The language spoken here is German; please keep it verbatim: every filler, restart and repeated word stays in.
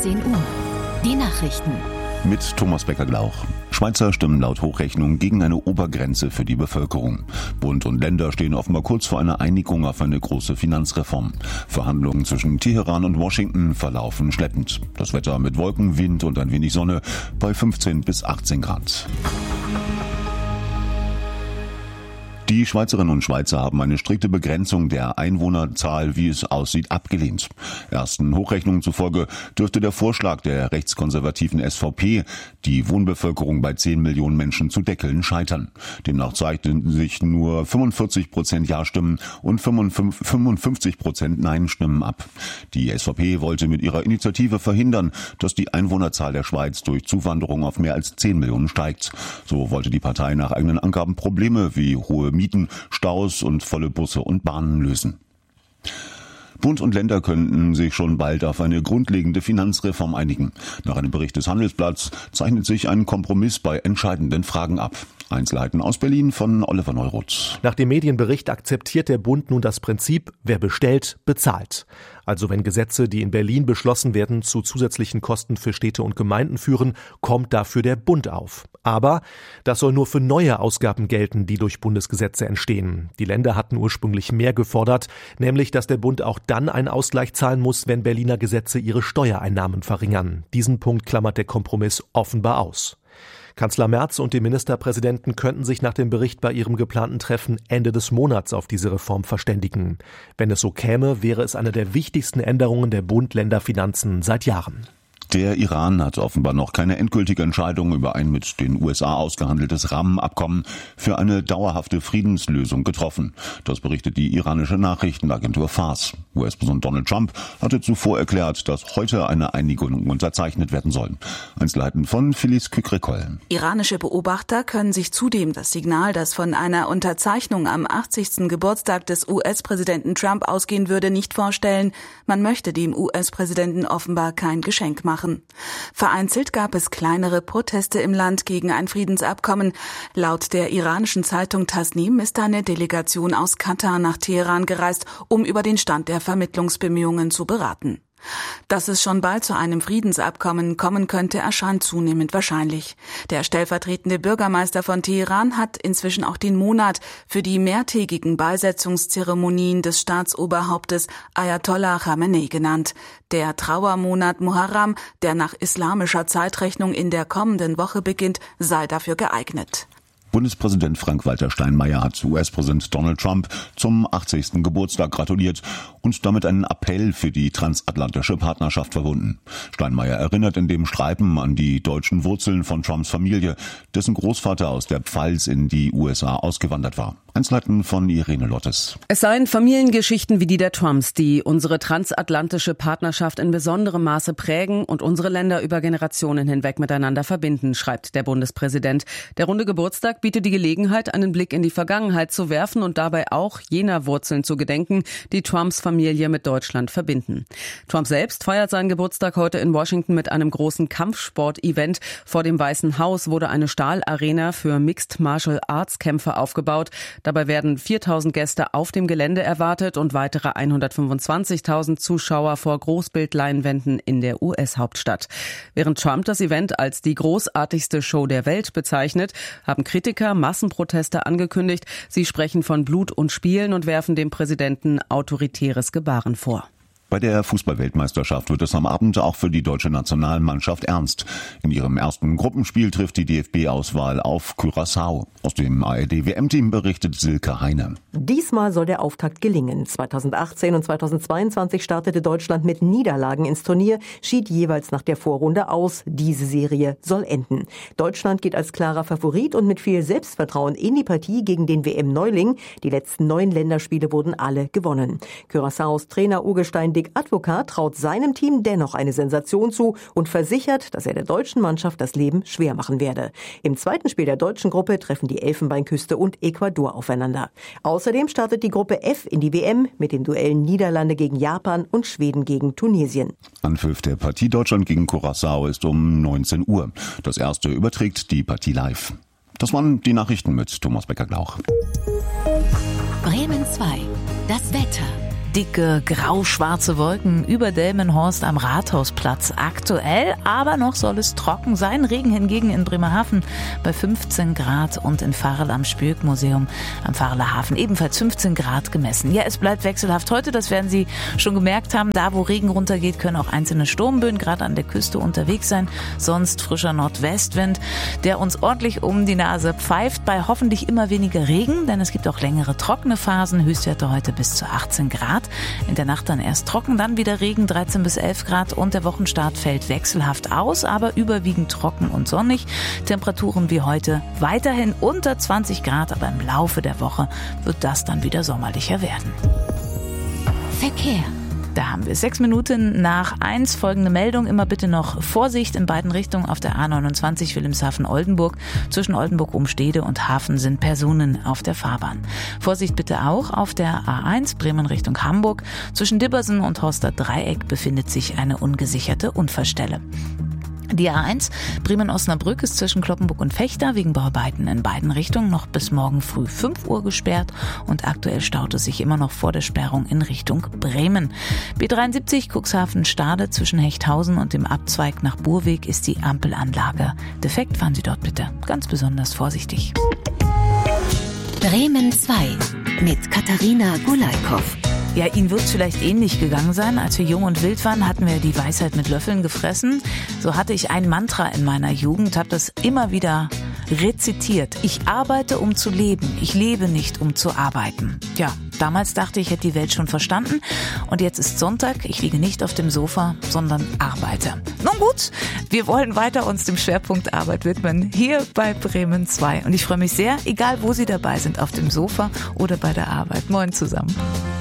achtzehn Uhr. Die Nachrichten. Mit Thomas Becker-Glauch. Schweizer stimmen laut Hochrechnung gegen eine Obergrenze für die Bevölkerung. Bund und Länder stehen offenbar kurz vor einer Einigung auf eine große Finanzreform. Verhandlungen zwischen Teheran und Washington verlaufen schleppend. Das Wetter mit Wolken, Wind und ein wenig Sonne bei fünfzehn bis achtzehn Grad. Die Schweizerinnen und Schweizer haben eine strikte Begrenzung der Einwohnerzahl, wie es aussieht, abgelehnt. Ersten Hochrechnungen zufolge dürfte der Vorschlag der rechtskonservativen S V P, die Wohnbevölkerung bei zehn Millionen Menschen zu deckeln, scheitern. Demnach zeigten sich nur fünfundvierzig Prozent Ja-Stimmen und fünfundfünfzig Prozent Nein-Stimmen ab. Die S V P wollte mit ihrer Initiative verhindern, dass die Einwohnerzahl der Schweiz durch Zuwanderung auf mehr als zehn Millionen steigt. So wollte die Partei nach eigenen Angaben Probleme wie hohe Mieten, Staus und volle Busse und Bahnen lösen. Bund und Länder könnten sich schon bald auf eine grundlegende Finanzreform einigen. Nach einem Bericht des Handelsblatts zeichnet sich ein Kompromiss bei entscheidenden Fragen ab. Einzelheiten aus Berlin von Oliver Neuroth. Nach dem Medienbericht akzeptiert der Bund nun das Prinzip, wer bestellt, bezahlt. Also wenn Gesetze, die in Berlin beschlossen werden, zu zusätzlichen Kosten für Städte und Gemeinden führen, kommt dafür der Bund auf. Aber das soll nur für neue Ausgaben gelten, die durch Bundesgesetze entstehen. Die Länder hatten ursprünglich mehr gefordert, nämlich dass der Bund auch dann einen Ausgleich zahlen muss, wenn Berliner Gesetze ihre Steuereinnahmen verringern. Diesen Punkt klammert der Kompromiss offenbar aus. Kanzler Merz und die Ministerpräsidenten könnten sich nach dem Bericht bei ihrem geplanten Treffen Ende des Monats auf diese Reform verständigen. Wenn es so käme, wäre es eine der wichtigsten Änderungen der Bund-Länder-Finanzen seit Jahren. Der Iran hat offenbar noch keine endgültige Entscheidung über ein mit den U S A ausgehandeltes Rahmenabkommen für eine dauerhafte Friedenslösung getroffen. Das berichtet die iranische Nachrichtenagentur Fars. U S-Präsident Donald Trump hatte zuvor erklärt, dass heute eine Einigung unterzeichnet werden soll. Einzelheiten von Felice Kükrikol. Iranische Beobachter können sich zudem das Signal, das von einer Unterzeichnung am achtzigsten Geburtstag des U S-Präsidenten Trump ausgehen würde, nicht vorstellen. Man möchte dem U S-Präsidenten offenbar kein Geschenk machen. Vereinzelt gab es kleinere Proteste im Land gegen ein Friedensabkommen. Laut der iranischen Zeitung Tasnim ist eine Delegation aus Katar nach Teheran gereist, um über den Stand der Vermittlungsbemühungen zu beraten. Dass es schon bald zu einem Friedensabkommen kommen könnte, erscheint zunehmend wahrscheinlich. Der stellvertretende Bürgermeister von Teheran hat inzwischen auch den Monat für die mehrtägigen Beisetzungszeremonien des Staatsoberhauptes Ayatollah Khamenei genannt. Der Trauermonat Muharram, der nach islamischer Zeitrechnung in der kommenden Woche beginnt, sei dafür geeignet. Bundespräsident Frank-Walter Steinmeier hat U S-Präsident Donald Trump zum achtzigsten Geburtstag gratuliert und damit einen Appell für die transatlantische Partnerschaft verbunden. Steinmeier erinnert in dem Schreiben an die deutschen Wurzeln von Trumps Familie, dessen Großvater aus der Pfalz in die U S A ausgewandert war. Einzelheiten von Irene Lottes. Es seien Familiengeschichten wie die der Trumps, die unsere transatlantische Partnerschaft in besonderem Maße prägen und unsere Länder über Generationen hinweg miteinander verbinden, schreibt der Bundespräsident. Der runde Geburtstag bietet die Gelegenheit, einen Blick in die Vergangenheit zu werfen und dabei auch jener Wurzeln zu gedenken, die Trumps Familie mit Deutschland verbinden. Trump selbst feiert seinen Geburtstag heute in Washington mit einem großen Kampfsport-Event. Vor dem Weißen Haus wurde eine Stahlarena für Mixed Martial Arts Kämpfer aufgebaut. Dabei werden viertausend Gäste auf dem Gelände erwartet und weitere hundertfünfundzwanzigtausend Zuschauer vor Großbildleinwänden in der U S-Hauptstadt. Während Trump das Event als die großartigste Show der Welt bezeichnet, haben Kritiker Massenproteste angekündigt. Sie sprechen von Blut und Spielen und werfen dem Präsidenten autoritäres Gebaren vor. Bei der Fußball-Weltmeisterschaft wird es am Abend auch für die deutsche Nationalmannschaft ernst. In ihrem ersten Gruppenspiel trifft die D F B-Auswahl auf Curaçao. Aus dem A R D-W M-Team berichtet Silke Heine. Diesmal soll der Auftakt gelingen. zweitausendachtzehn und zweitausendzweiundzwanzig startete Deutschland mit Niederlagen ins Turnier, schied jeweils nach der Vorrunde aus. Diese Serie soll enden. Deutschland geht als klarer Favorit und mit viel Selbstvertrauen in die Partie gegen den W M-Neuling. Die letzten neun Länderspiele wurden alle gewonnen. Curaçaos Trainer Urgestein Dick Advokat traut seinem Team dennoch eine Sensation zu und versichert, dass er der deutschen Mannschaft das Leben schwer machen werde. Im zweiten Spiel der deutschen Gruppe treffen die Elfenbeinküste und Ecuador aufeinander. Außerdem startet die Gruppe F in die W M mit den Duellen Niederlande gegen Japan und Schweden gegen Tunesien. Anpfiff der Partie Deutschland gegen Curaçao ist um neunzehn Uhr. Das erste überträgt die Partie live. Das waren die Nachrichten mit Thomas Becker-Glauch. Bremen zwei. Das Wetter. dicke, grau-schwarze Wolken über Delmenhorst am Rathausplatz aktuell, aber noch soll es trocken sein. Regen hingegen in Bremerhaven bei fünfzehn Grad und in Varel am Spülk-Museum am Vareler Hafen ebenfalls fünfzehn Grad gemessen. Ja, es bleibt wechselhaft heute, das werden Sie schon gemerkt haben. Da, wo Regen runtergeht, können auch einzelne Sturmböen gerade an der Küste unterwegs sein. Sonst frischer Nordwestwind, der uns ordentlich um die Nase pfeift, bei hoffentlich immer weniger Regen, denn es gibt auch längere trockene Phasen. Höchstwerte heute bis zu achtzehn Grad. In der Nacht dann erst trocken, dann wieder Regen, dreizehn bis elf Grad und der Wochenstart fällt wechselhaft aus, aber überwiegend trocken und sonnig. Temperaturen wie heute weiterhin unter zwanzig Grad, aber im Laufe der Woche wird das dann wieder sommerlicher werden. Verkehr. Da haben wir sechs Minuten nach eins. Folgende Meldung. Immer bitte noch Vorsicht in beiden Richtungen auf der A neunundzwanzig Wilhelmshaven-Oldenburg. Zwischen Oldenburg-Umstede und Hafen sind Personen auf der Fahrbahn. Vorsicht bitte auch auf der A eins Bremen Richtung Hamburg. Zwischen Dibbersen und Horster Dreieck befindet sich eine ungesicherte Unfallstelle. Die A eins Bremen-Osnabrück ist zwischen Cloppenburg und Vechta wegen Bauarbeiten in beiden Richtungen noch bis morgen früh fünf Uhr gesperrt und aktuell staut es sich immer noch vor der Sperrung in Richtung Bremen. B dreiundsiebzig Cuxhaven-Stade zwischen Hechthausen und dem Abzweig nach Burweg ist die Ampelanlage defekt. Fahren Sie dort bitte ganz besonders vorsichtig. Bremen zwei mit Katharina Gulaikow. Ja, Ihnen wird es vielleicht ähnlich gegangen sein. Als wir jung und wild waren, hatten wir die Weisheit mit Löffeln gefressen. So hatte ich ein Mantra in meiner Jugend, habe das immer wieder rezitiert. Ich arbeite, um zu leben. Ich lebe nicht, um zu arbeiten. Ja, damals dachte ich, ich hätte die Welt schon verstanden. Und jetzt ist Sonntag. Ich liege nicht auf dem Sofa, sondern arbeite. Nun gut, wir wollen weiter uns dem Schwerpunkt Arbeit widmen. Hier bei Bremen zwei. Und ich freue mich sehr, egal wo Sie dabei sind, auf dem Sofa oder bei der Arbeit. Moin zusammen.